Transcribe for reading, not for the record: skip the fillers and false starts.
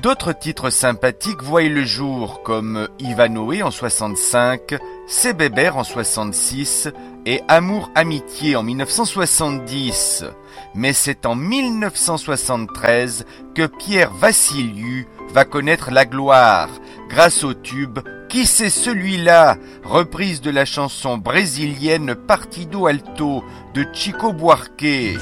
D'autres titres sympathiques voient le jour, comme Ivanoé en 65, C'est Bébert en 66 et Amour Amitié en 1970. Mais c'est en 1973 que Pierre Vassiliou va connaître la gloire, grâce au tube « Qui c'est celui-là ?», reprise de la chanson brésilienne Partido Alto de Chico Buarque.